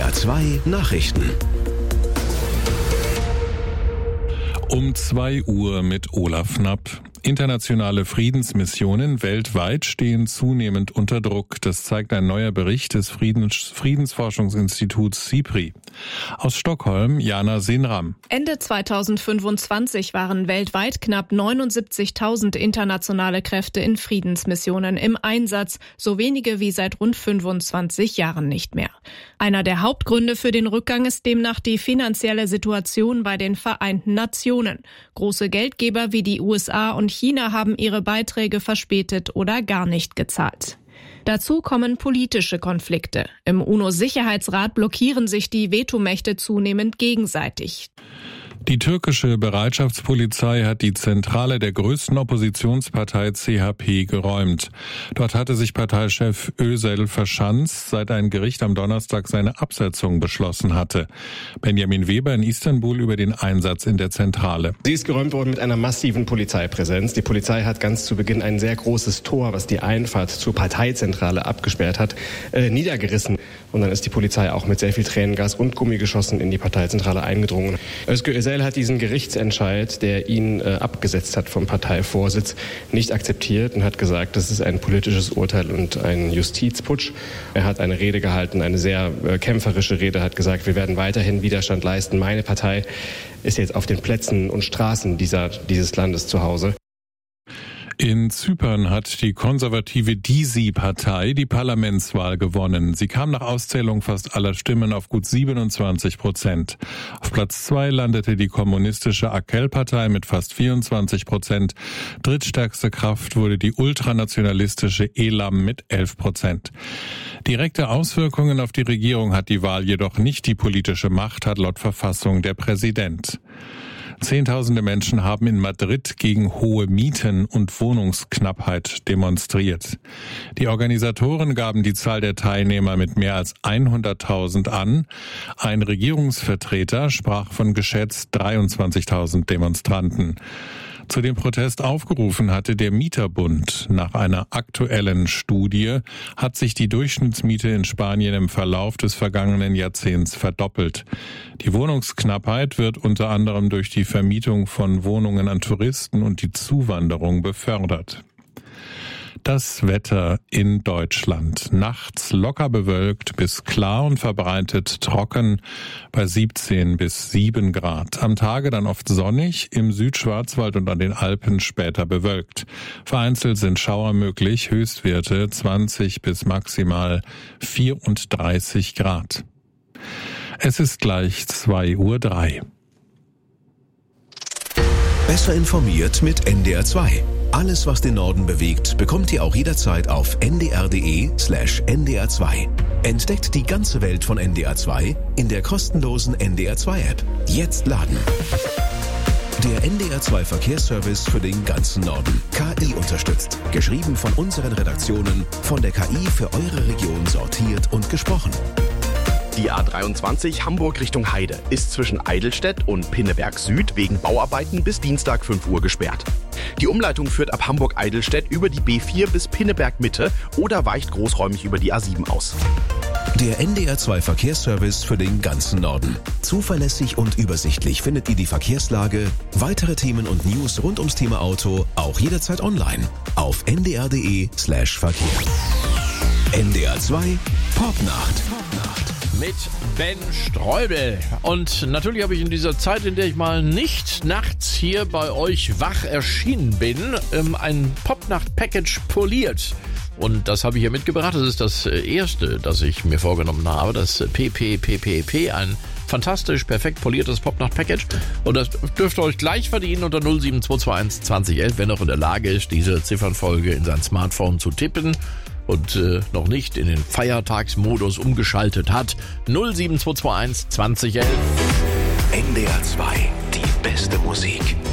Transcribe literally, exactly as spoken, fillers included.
R zwei Nachrichten. Um zwei Uhr mit Olaf Knapp. Internationale Friedensmissionen weltweit stehen zunehmend unter Druck. Das zeigt ein neuer Bericht des Friedens- Friedensforschungsinstituts SIPRI. Aus Stockholm, Jana Sinram. Ende zweitausendfünfundzwanzig waren weltweit knapp neunundsiebzigtausend internationale Kräfte in Friedensmissionen im Einsatz, so wenige wie seit rund fünfundzwanzig Jahren nicht mehr. Einer der Hauptgründe für den Rückgang ist demnach die finanzielle Situation bei den Vereinten Nationen. Große Geldgeber wie die U S A und China haben ihre Beiträge verspätet oder gar nicht gezahlt. Dazu kommen politische Konflikte. Im UNO-Sicherheitsrat blockieren sich die Vetomächte zunehmend gegenseitig. Die türkische Bereitschaftspolizei hat die Zentrale der größten Oppositionspartei C H P geräumt. Dort hatte sich Parteichef Özel verschanzt, seit ein Gericht am Donnerstag seine Absetzung beschlossen hatte. Benjamin Weber in Istanbul über den Einsatz in der Zentrale. Sie ist geräumt worden mit einer massiven Polizeipräsenz. Die Polizei hat ganz zu Beginn ein sehr großes Tor, was die Einfahrt zur Parteizentrale abgesperrt hat, äh, niedergerissen. Und dann ist die Polizei auch mit sehr viel Tränengas und Gummigeschossen in die Parteizentrale eingedrungen. Özgür Özel hat diesen Gerichtsentscheid, der ihn äh, abgesetzt hat vom Parteivorsitz, nicht akzeptiert und hat gesagt, das ist ein politisches Urteil und ein Justizputsch. Er hat eine Rede gehalten, eine sehr äh, kämpferische Rede, hat gesagt, wir werden weiterhin Widerstand leisten. Meine Partei ist jetzt auf den Plätzen und Straßen dieser, dieses Landes zu Hause. In Zypern hat die konservative DİSİ-Partei die Parlamentswahl gewonnen. Sie kam nach Auszählung fast aller Stimmen auf gut siebenundzwanzig Prozent. Auf Platz zwei landete die kommunistische AKEL-Partei mit fast vierundzwanzig Prozent. Drittstärkste Kraft wurde die ultranationalistische ELAM mit elf Prozent. Direkte Auswirkungen auf die Regierung hat die Wahl jedoch nicht. Die politische Macht hat laut Verfassung der Präsident. Zehntausende Menschen haben in Madrid gegen hohe Mieten und Wohnungsknappheit demonstriert. Die Organisatoren gaben die Zahl der Teilnehmer mit mehr als hunderttausend an. Ein Regierungsvertreter sprach von geschätzt dreiundzwanzigtausend Demonstranten. Zu dem Protest aufgerufen hatte der Mieterbund. Nach einer aktuellen Studie hat sich die Durchschnittsmiete in Spanien im Verlauf des vergangenen Jahrzehnts verdoppelt. Die Wohnungsknappheit wird unter anderem durch die Vermietung von Wohnungen an Touristen und die Zuwanderung befördert. Das Wetter in Deutschland. Nachts locker bewölkt bis klar und verbreitet trocken bei siebzehn bis sieben Grad. Am Tage dann oft sonnig, im Südschwarzwald und an den Alpen später bewölkt. Vereinzelt sind Schauer möglich, Höchstwerte zwanzig bis maximal vierunddreißig Grad. Es ist gleich zwei Uhr drei. Besser informiert mit N D R zwei. Alles, was den Norden bewegt, bekommt ihr auch jederzeit auf n d r punkt d e slash n d r zwei. Entdeckt die ganze Welt von N D R zwei in der kostenlosen N D R zwei App. Jetzt laden. Der N D R zwei Verkehrsservice für den ganzen Norden. K I unterstützt. Geschrieben von unseren Redaktionen, von der K I für eure Region sortiert und gesprochen. Die A dreiundzwanzig Hamburg Richtung Heide ist zwischen Eidelstedt und Pinneberg Süd wegen Bauarbeiten bis Dienstag fünf Uhr gesperrt. Die Umleitung führt ab Hamburg-Eidelstedt über die B vier bis Pinneberg Mitte oder weicht großräumig über die A sieben aus. Der N D R zwei Verkehrsservice für den ganzen Norden. Zuverlässig und übersichtlich findet ihr die Verkehrslage, weitere Themen und News rund ums Thema Auto auch jederzeit online auf n d r punkt d e slash verkehr. N D R zwei Popnacht. Mit Ben Streubel. Und natürlich habe ich in dieser Zeit, in der ich mal nicht nachts hier bei euch wach erschienen bin, ein Popnacht-Package poliert. Und das habe ich hier mitgebracht. Das ist das erste, das ich mir vorgenommen habe. Das P P P P P, ein fantastisch, perfekt poliertes Popnacht-Package. Und das dürft ihr euch gleich verdienen unter null sieben zwei zwei eins zwanzig elf, wenn ihr in der Lage ist, diese Ziffernfolge in sein Smartphone zu tippen und äh, noch nicht in den Feiertagsmodus umgeschaltet hat. null sieben zwei zwei eins zwanzig elf. N D R zwei, die beste Musik.